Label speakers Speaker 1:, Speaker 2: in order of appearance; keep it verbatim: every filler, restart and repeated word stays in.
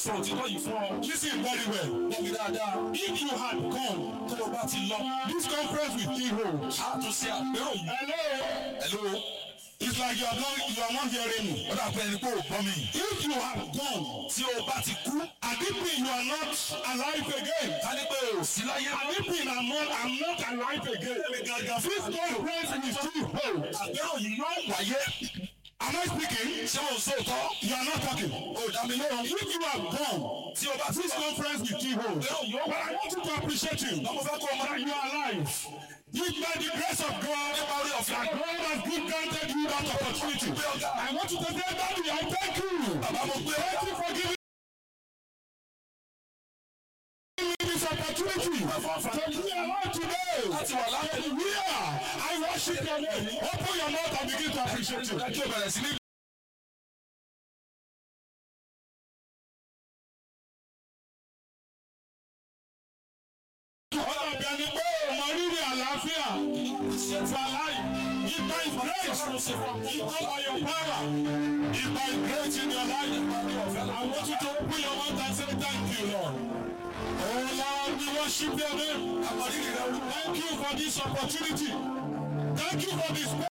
Speaker 1: sọ òtítọ́ yìí fún ọ.
Speaker 2: Listen very well.
Speaker 1: Wọ́n mi dáadáa.
Speaker 2: If you had gone
Speaker 1: Tó o bá ti lọ.
Speaker 2: this conference with Keyhole,
Speaker 1: A tún ṣe àpérò yìí.
Speaker 2: hello,
Speaker 1: Hello.
Speaker 2: it's like you are not you are not hearing me.
Speaker 1: Ó dà pé ẹni pé ò gbọ́ mi.
Speaker 2: If you had gone,
Speaker 1: Tí o bá ti kú.
Speaker 2: Adipin, you are not alive again.
Speaker 1: Ká ní pé o sí láyé.
Speaker 2: Adipin, I'm not I'm not alive again. This conference with Keyhole.
Speaker 1: Àpérò yìí yóò wáyé.
Speaker 2: Am I speaking?
Speaker 1: Ṣé o sọ òótọ́?
Speaker 2: You are not talking.
Speaker 1: O dá mi lóhùn.
Speaker 2: If you have gone,
Speaker 1: Tí o bá ti
Speaker 2: this
Speaker 1: lọ.
Speaker 2: conference with Keyhole,
Speaker 1: Àpérò yóò
Speaker 2: but I
Speaker 1: wáyé.
Speaker 2: want you to appreciate you
Speaker 1: Ọmọ fẹ́ kó o mọ.
Speaker 2: that you are alive. If by the grace of God,
Speaker 1: Nípa orí ọ̀fẹ́.
Speaker 2: that God has good granted you that opportunity, I want you to say, Daddy, I thank you.
Speaker 1: Bàbá mo gbé
Speaker 2: Thank
Speaker 1: ọ̀gá.
Speaker 2: you for giving me this opportunity to be alive today.
Speaker 1: Láti wà láyé.
Speaker 2: Hallelujah. I worship your name. Open your mouth and begin to appreciate you.
Speaker 1: Ẹ kí o bẹ̀rẹ̀ sí ní.
Speaker 2: Ọ̀nà bí ẹni pé ọmọ rírì àlàáfíà wà láyé. Ipa is great. Ipa by your power. Ipa is great in your life. I want you to open your mouth and say thank you, Lord. Oh Lord, we worship your name. Thank you for this opportunity. Thank you for this.